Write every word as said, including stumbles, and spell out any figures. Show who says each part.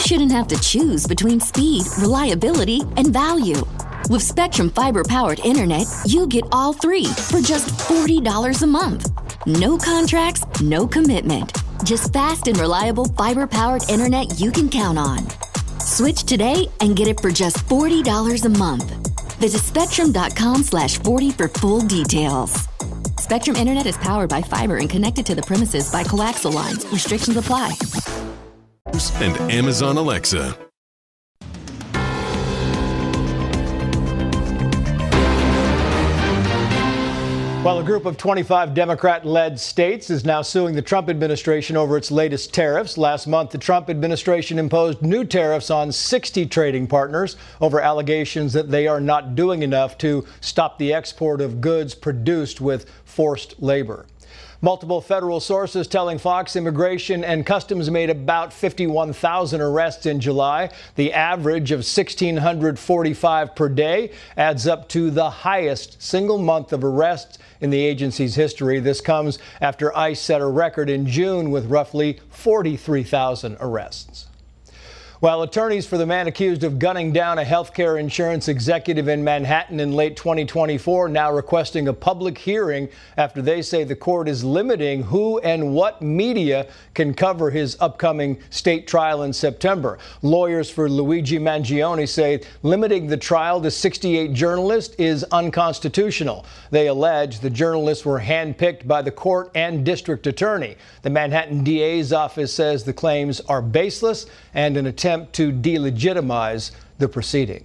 Speaker 1: shouldn't have to choose between speed, reliability, and value. With Spectrum Fiber-powered internet, you get all three for just forty dollars a month. No contracts, no commitment. Just fast and reliable fiber-powered internet you can count on. Switch today and get it for just forty dollars a month. Visit spectrum.com slash 40 for full details. Spectrum Internet is powered by fiber and connected to the premises by coaxial lines. Restrictions apply.
Speaker 2: And Amazon Alexa.
Speaker 3: Well, a group of twenty-five Democrat-led states is now suing the Trump administration over its latest tariffs. Last month, the Trump administration imposed new tariffs on sixty trading partners over allegations that they are not doing enough to stop the export of goods produced with forced labor. Multiple federal sources telling Fox Immigration and Customs made about fifty-one thousand arrests in July. The average of one thousand six hundred forty-five per day adds up to the highest single month of arrests in the agency's history. This comes after ICE set a record in June with roughly forty-three thousand arrests. While attorneys for the man accused of gunning down a healthcare insurance executive in Manhattan in late twenty twenty-four now requesting a public hearing after they say the court is limiting who and what media can cover his upcoming state trial in September. Lawyers for Luigi Mangione say limiting the trial to sixty-eight journalists is unconstitutional. They allege the journalists were handpicked by the court and district attorney. The Manhattan D A's office says the claims are baseless and an attempt to delegitimize the proceeding.